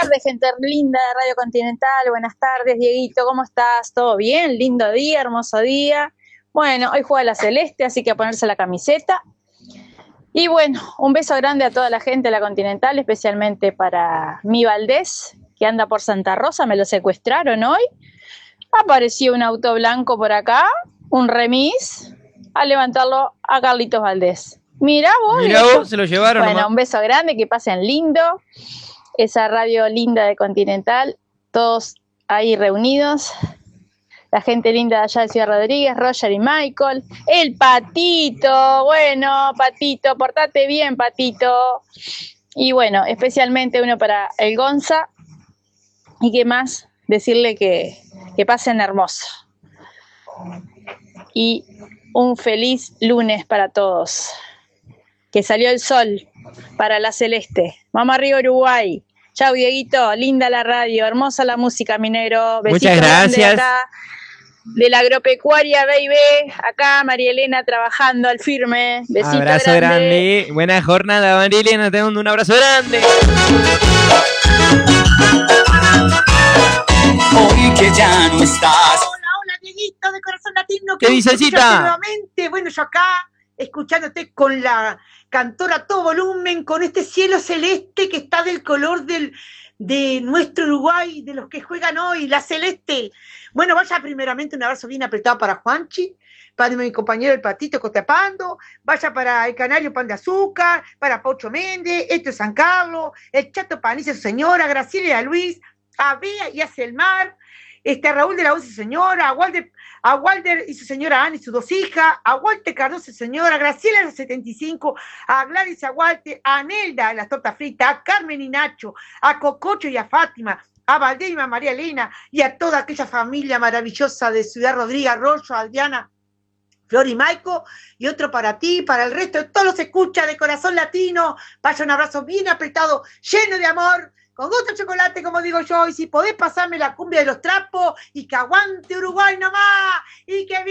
tardes, gente linda de Radio Continental. Buenas tardes, Dieguito, ¿cómo estás? ¿Todo bien? Lindo día, hermoso día. Bueno, hoy juega la Celeste, así que a ponerse la camiseta. Y bueno, un beso grande a toda la gente de la Continental, especialmente para mi Valdés, que anda por Santa Rosa, me lo secuestraron hoy. Apareció un auto blanco por acá, un remis, a levantarlo a Carlitos Valdés. Mirá vos, se lo llevaron. Bueno, nomás. un beso grande, que pasen lindo. Esa radio linda de Continental, todos ahí reunidos. La gente linda de allá de Ciudad Rodríguez, Roger y Michael. El Patito, bueno, Patito, portate bien, Patito. Y bueno, especialmente uno para el Gonza. Y qué más, decirle que pasen hermoso. Y un feliz lunes para todos. Que salió el sol para la Celeste. Vamos arriba, Uruguay. Chau, Dieguito. Linda la radio, hermosa la música, mi negro. Besito Muchas gracias. grande acá de la agropecuaria, baby. Acá María Elena trabajando al firme. Besito abrazo grande. Buena jornada, María Elena. Te mando un abrazo grande. Hoy que ya no estás. Hola, Dieguito de Corazón Latino. ¿Qué dice, Cita? Nuevamente, bueno, yo acá, escuchándote con la cantora a todo volumen, con este cielo celeste que está del color de nuestro Uruguay, de los que juegan hoy, la Celeste. Bueno, vaya primeramente un abrazo bien apretado para Juanchi, para mi compañero el Patito Cotapando, vaya para el Canario Pan de Azúcar, para Paucho Méndez, San Carlos, el Chato Paniza y su señora, Graciela y a Luis, a Bea y a Selmar, a Raúl de la Voz y su señora, a Walter y su señora Ana y sus dos hijas, a Walter Cardoso y su señora, a Graciela de los 75, a Gladys y a Walter, a Nelda de las tortas fritas, a Carmen y Nacho, a Cococho y a Fátima, a Valdemar, a María Elena y a toda aquella familia maravillosa de Ciudad Rodríguez, Arroyo, Adriana, Flor y Maico, y otro para ti, para el resto de todos los escuchas de Corazón Latino. Vaya un abrazo bien apretado, lleno de amor, con gusto chocolate, como digo yo, y si podés pasarme la cumbia de los trapos, y que aguante Uruguay nomás, y que